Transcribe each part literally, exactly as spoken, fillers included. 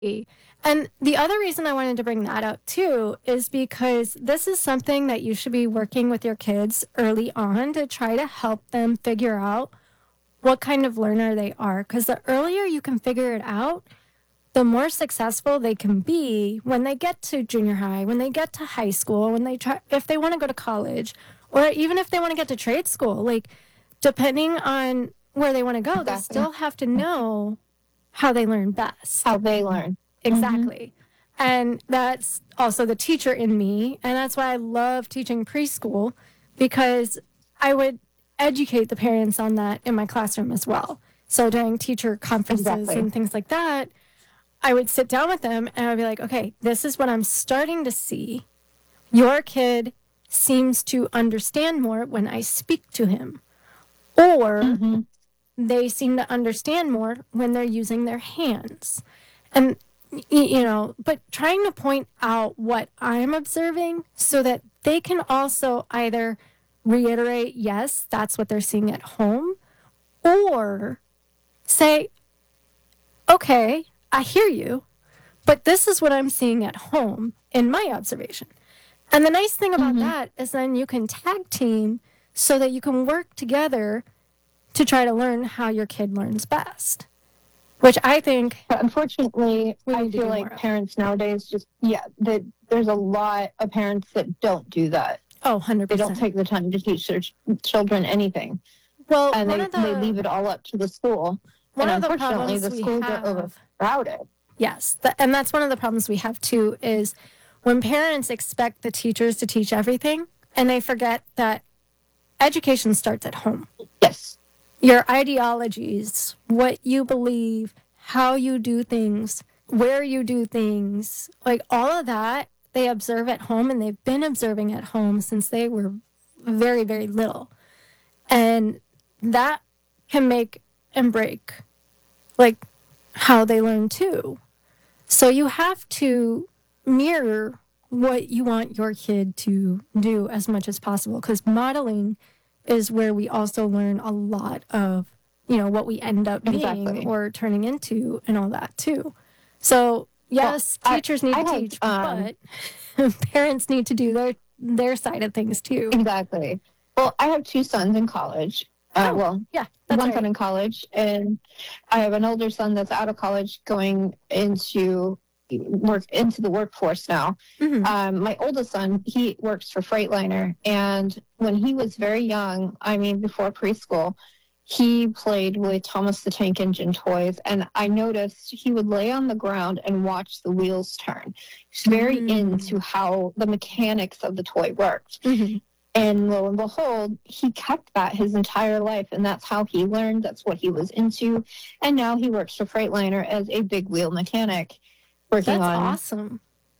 And the other reason I wanted to bring that up too is because this is something that you should be working with your kids early on to try to help them figure out what kind of learner they are. Because the earlier you can figure it out, the more successful they can be when they get to junior high, when they get to high school, when they try, if they want to go to college, or even if they want to get to trade school. Like, depending on where they want to go, they Exactly. still have to know how they learn best. How they learn. Exactly. And that's also the teacher in me. And that's why I love teaching preschool, because I would educate the parents on that in my classroom as well. So during teacher conferences Exactly. and things like that, I would sit down with them and I'd be like, okay, this is what I'm starting to see. Your kid seems to understand more when I speak to him, or Mm-hmm. they seem to understand more when they're using their hands. And, y- you know, but trying to point out what I'm observing so that they can also either reiterate, yes, that's what they're seeing at home, or say, okay, I hear you, but this is what I'm seeing at home in my observation. And the nice thing about Mm-hmm. that is then you can tag team so that you can work together to try to learn how your kid learns best, which I think But unfortunately, we I need to feel do like more of. parents nowadays just, yeah, that there's a lot of parents that don't do that. Oh, one They don't hundred percent. take the time to teach their ch- children anything. Well, And one they, of they leave the it all up to the school. one And of the unfortunately, problems the we schools are have, overcrowded. yes, th- and that's one of the problems we have too, is when parents expect the teachers to teach everything and they forget that education starts at home. Yes. Your ideologies, what you believe, how you do things, where you do things, like all of that, they observe at home, and they've been observing at home since they were very, very little. And that can make and break like how they learn too. So you have to mirror what you want your kid to do as much as possible, because modeling is where we also learn a lot of, you know, what we end up being Exactly. or turning into and all that too. So Well, yes, I, teachers need I to have, teach, um, but parents need to do their their side of things too. exactly. Well, I have two sons in college. Uh, Oh, well, yeah, that's one son right. in college, and I have an older son that's out of college going into work into the workforce now. Mm-hmm. Um, my oldest son, he works for Freightliner, and when he was very young, I mean, before preschool, he played with Thomas the Tank Engine toys, and I noticed he would lay on the ground and watch the wheels turn. He's very Mm-hmm. into how the mechanics of the toy worked. Mm-hmm. And lo and behold, he kept that his entire life, and that's how he learned. That's what he was into. And now he works for Freightliner as a big wheel mechanic, working That's on awesome.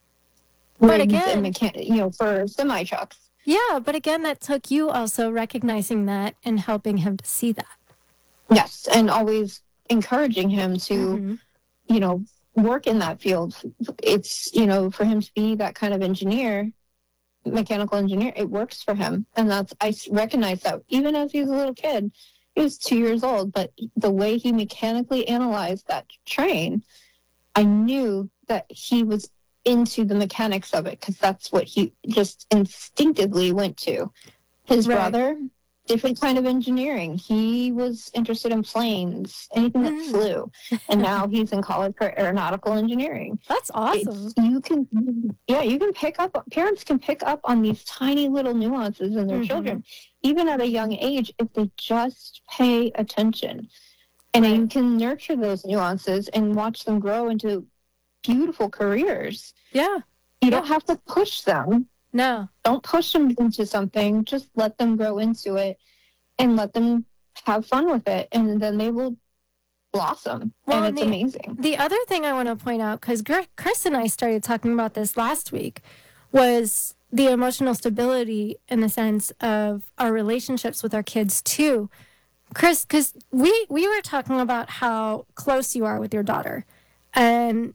But rigs and again, mechan- you know, for semi trucks. yeah, but again, that took you also recognizing that and helping him to see that. Yes, and always encouraging him to, Mm-hmm. you know, work in that field. It's, you know, for him to be that kind of engineer, mechanical engineer, it works for him. And that's, I recognize that even as he was a little kid, he was two years old, but the way he mechanically analyzed that train, I knew that he was into the mechanics of it, because that's what he just instinctively went to. His Right. brother, different kind of engineering. He was interested in planes, anything that Mm. flew, and now he's in college for aeronautical engineering. That's awesome. It's, you can, yeah, you can pick up. Parents can pick up on these tiny little nuances in their Mm-hmm. children, even at a young age, if they just pay attention. And Right. you can nurture those nuances and watch them grow into beautiful careers. Yeah. You Yeah. don't have to push them. No. Don't push them into something. Just let them grow into it and let them have fun with it. And then they will blossom. Well, and and it's the, amazing. the other thing I want to point out, because Chris and I started talking about this last week, was the emotional stability in the sense of our relationships with our kids too. Chris, because we, we were talking about how close you are with your daughter and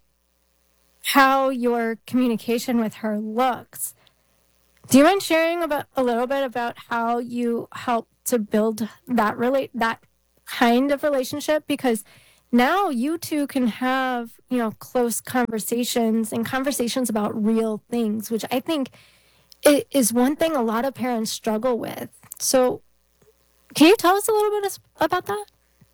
how your communication with her looks. Do you mind sharing about a little bit about how you help to build that relate that kind of relationship? Because now you two can have, you know, close conversations and conversations about real things, which I think it is one thing a lot of parents struggle with. So can you tell us a little bit about that?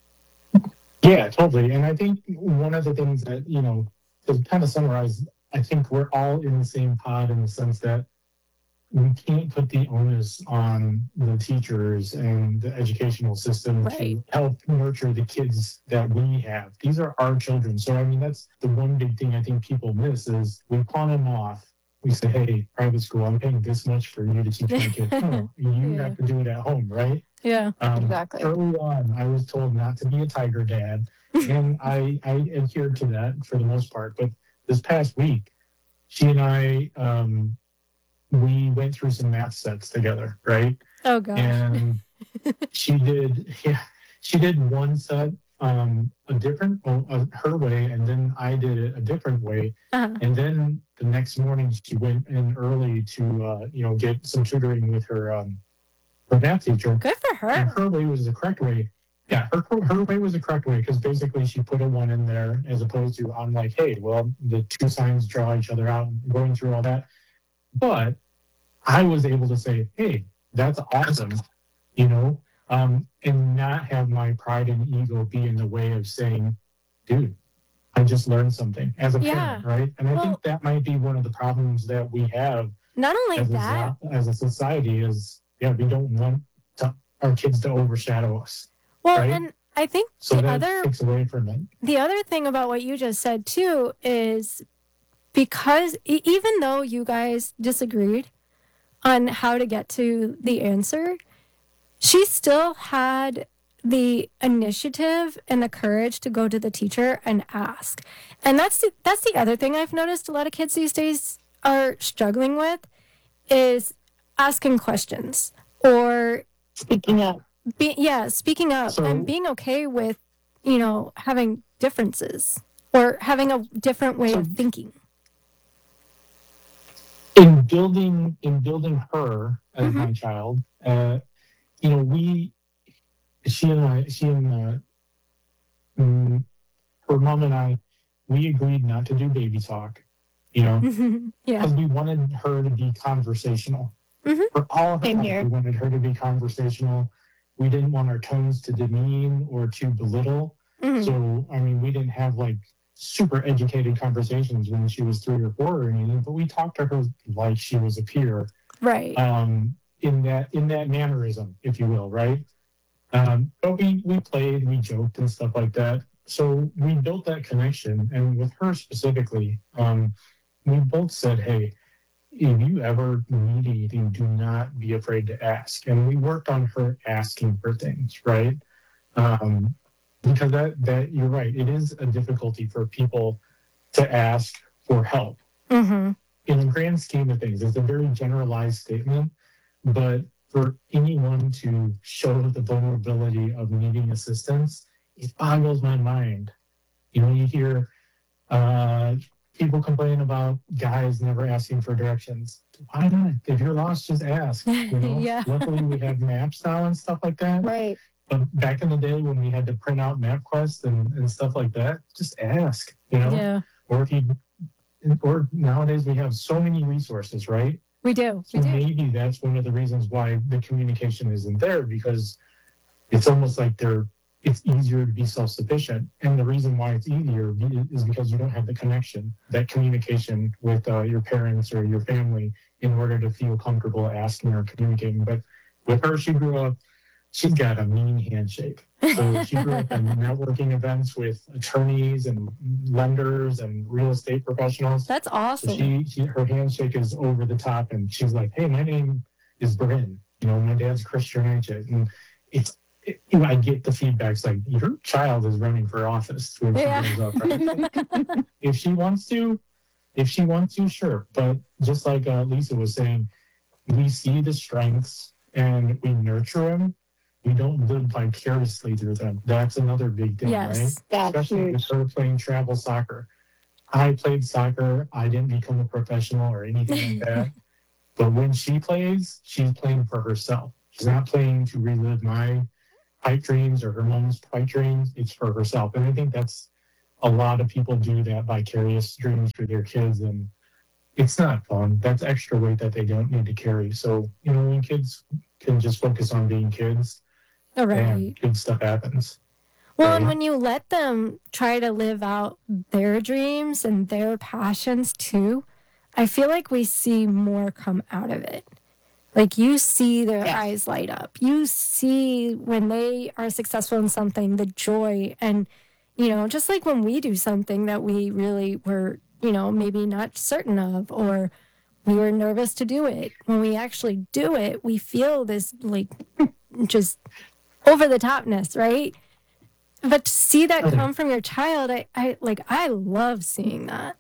Yeah, totally. And I think one of the things that, you know, to kind of summarize, I think we're all in the same pod in the sense that we can't put the onus on the teachers and the educational system Right. to help nurture the kids that we have. These are our children. So, I mean, that's the one big thing I think people miss is we pawn them off. We say, hey, private school, I'm paying this much for you to teach my kid. No, you Yeah. have to do it at home, right? Yeah. Um, Exactly. Early on, I was told not to be a tiger dad, and I, I adhered to that for the most part. But this past week, she and I, um, we went through some math sets together, right? Oh gosh. And she did, yeah, she did one set um, a different, well, uh, her way, and then I did it a different way. Uh-huh. And then the next morning, she went in early to, uh, you know, get some tutoring with her um, her math teacher. Good for And her. her way was the correct way. Yeah, her her way was the correct way because basically she put a one in there as opposed to I'm like, hey, well, the two signs draw each other out, and going through all that. But I was able to say, hey, that's awesome, you know, um, and not have my pride and ego be in the way of saying, dude, I just learned something as a Yeah. parent, right? And I Well- think that might be one of the problems that we have Not only as a, that, zo- as a society is, yeah, we don't want to, our kids to overshadow us. well, right? and I think So the that other takes away from it. the other thing about what you just said too is because e- even though you guys disagreed on how to get to the answer, she still had the initiative and the courage to go to the teacher and ask. And that's the, that's the other thing I've noticed a lot of kids these days are struggling with is asking questions or Speaking up. be, yeah, speaking up So- and being okay with, you know, having differences or having a different way So- of thinking. In building in building her as Mhm. my child, uh, you know, we, she and I, she and uh, mm, her mom and I, we agreed not to do baby talk, you know, Yeah. because we wanted her to be conversational. Mhm. For all of her Same life, here. we wanted her to be conversational. We didn't want our tones to demean or to belittle. Mhm. So, I mean, we didn't have like super educated conversations when she was three or four or anything, but we talked to her like she was a peer, Right. um, in that in that mannerism, if you will, right? Um, but we we played, we joked and stuff like that. So we built that connection, and with her specifically, um, we both said, "Hey, if you ever need anything, do not be afraid to ask." And we worked on her asking for things, right? Um, because that that you're right, it is a difficulty for people to ask for help. Mm-hmm. In the grand scheme of things, it's a very generalized statement, but for anyone to show the vulnerability of needing assistance, it boggles my mind. You know, you hear uh, people complain about guys never asking for directions. Why not? If you're lost, just ask. You know, Yeah. luckily we have maps now and stuff like that. Right. But back in the day when we had to print out MapQuest and, and stuff like that, just ask. You know, Yeah. or if you, or nowadays we have so many resources, right? We do. So We do. maybe that's one of the reasons why the communication isn't there because it's almost like they're it's easier to be self-sufficient. And the reason why it's easier is because you don't have the connection, that communication with uh, your parents or your family in order to feel comfortable asking or communicating. But with her, she grew up, she's got a mean handshake. So she grew up in networking events with attorneys and lenders and real estate professionals. That's So awesome. she, she, her handshake is over the top, and she's like, "Hey, my name is Bryn. You know, my dad's Christian H." And it's, it, you know, I get the feedbacks like, "Your child is running for office when she Yeah. grows up." Right? If she wants to, if she wants to, sure. But just like uh, Lisa was saying, we see the strengths and we nurture them. We don't live vicariously through them. That's another big thing, right? Yes. That's Especially with huge. her playing travel soccer. I played soccer. I didn't become a professional or anything like that. But when she plays, she's playing for herself. She's not playing to relive my pipe dreams or her mom's pipe dreams. It's for herself. And I think that's a lot of people do that vicarious dreams for their kids. And it's not fun. That's extra weight that they don't need to carry. So, you know, when kids can just focus on being kids, All right. and good stuff happens. Well, Right. and when you let them try to live out their dreams and their passions too, I feel like we see more come out of it. Like you see their Yes. eyes light up. You see when they are successful in something, the joy. And, you know, just like when we do something that we really were, you know, maybe not certain of, or we were nervous to do it. When we actually do it, we feel this like just over the topness, right? But to see that Okay. come from your child, I, I like I love seeing that.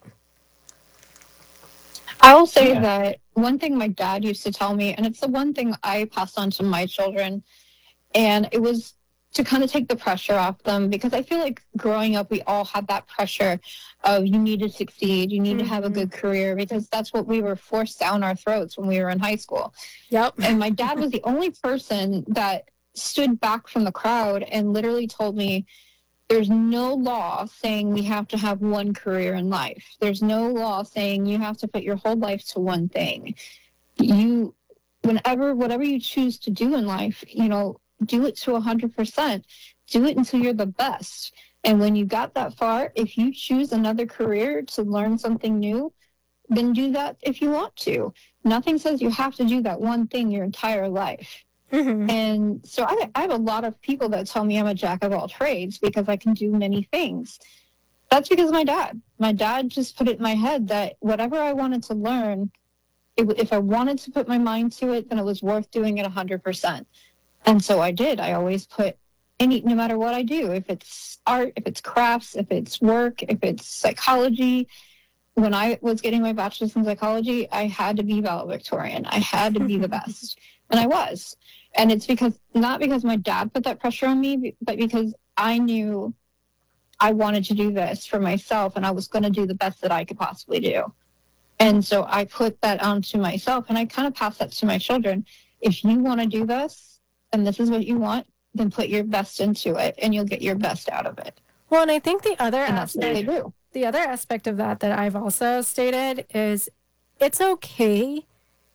I will say Yeah. that one thing my dad used to tell me, and it's the one thing I passed on to my children, and it was to kind of take the pressure off them, because I feel like growing up, we all had that pressure of you need to succeed, you need to have a Mhm. good career, because that's what we were forced down our throats when we were in high school. Yep. And my dad was the only person that stood back from the crowd and literally told me, there's no law saying we have to have one career in life. There's no law saying you have to put your whole life to one thing. You, whenever, whatever you choose to do in life, you know, do it to one hundred percent. Do it until you're the best. And when you got that far, if you choose another career to learn something new, then do that if you want to. Nothing says you have to do that one thing your entire life. Mm-hmm. And so I, I have a lot of people that tell me I'm a jack of all trades because I can do many things. That's because of my dad. My dad just put it in my head that whatever I wanted to learn, it, if I wanted to put my mind to it, then it was worth doing it one hundred percent. And so I did. I always put any, no matter what I do, if it's art, if it's crafts, if it's work, if it's psychology. When I was getting my bachelor's in psychology, I had to be valedictorian. I had to be the best. And I was. And it's because, not because my dad put that pressure on me, but because I knew I wanted to do this for myself and I was going to do the best that I could possibly do. And so I put that onto myself and I kind of pass that to my children. If you want to do this and this is what you want, then put your best into it and you'll get your best out of it. Well, and I think the other And that's what they aspect, do. the other aspect of that that I've also stated is it's okay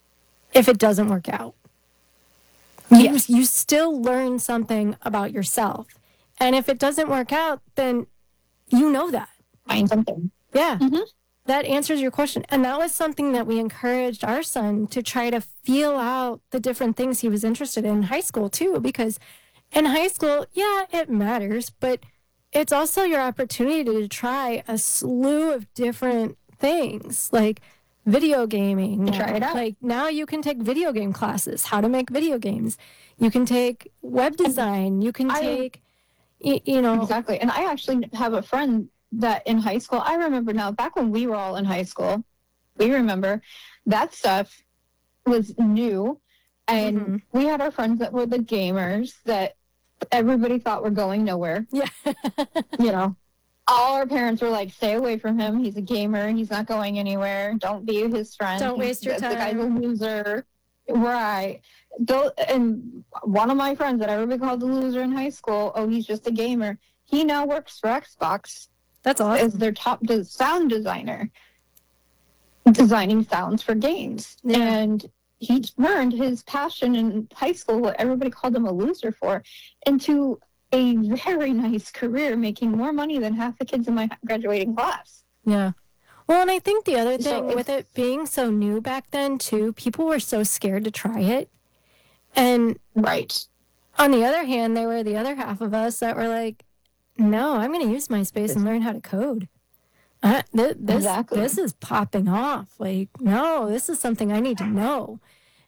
if it doesn't work out. You, Yes. you still learn something about yourself. And if it doesn't work out, then you know that. Find something. Yeah. Mhm. That answers your question. And that was something that we encouraged our son to try to feel out the different things he was interested in in high school, too. Because in high school, yeah, it matters, but it's also your opportunity to try a slew of different things, like video gaming. Try it out. Like now you can take video game classes, how to make video games. You can take web design. You can I- take, y- you know, Exactly. And I actually have a friend that in high school, I remember now, back when we were all in high school, we remember that stuff was new. And Mhm. we had our friends that were the gamers that everybody thought were going nowhere. yeah. You know, all our parents were like, stay away from him. He's a gamer. He's not going anywhere. Don't be his friend. Don't He's- waste your the, the guy's a time." loser. Right. Though, and one of my friends that everybody called the loser in high school, oh, he's just a gamer. He now works for Xbox That's awesome. as their top de- sound designer, designing sounds for games. Yeah. And he turned his passion in high school, what everybody called him a loser for, into a very nice career, making more money than half the kids in my graduating class. Yeah. Well, and I think the other So thing with it being so new back then, too, people were so scared to try it. And Right. on the other hand, there were the other half of us that were like, no, I'm going to use MySpace and learn how to code. Uh, th- this, Exactly. this is popping off. Like, no, this is something I need to know.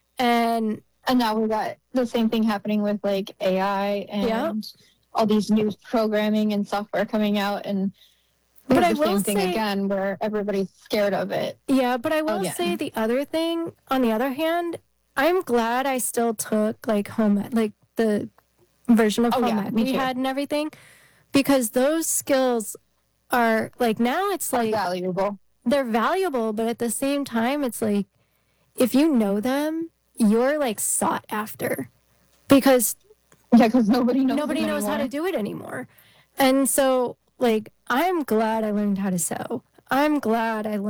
And And now we've got the same thing happening with like A I and Yep. all these new programming and software coming out. And But it's I the will same thing say- again where everybody's scared of it. yeah, but I will Oh, yeah. say the other thing, on the other hand, I'm glad I still took like home ec, like the version of Oh, home yeah, ec me we too. had and everything, because those skills are like now it's like Valuable. they're valuable, but at the same time, it's like if you know them, you're like sought after because Yeah, because nobody knows. Nobody it knows how anymore. to do it anymore. And so, like, I'm glad I learned how to sew. I'm glad I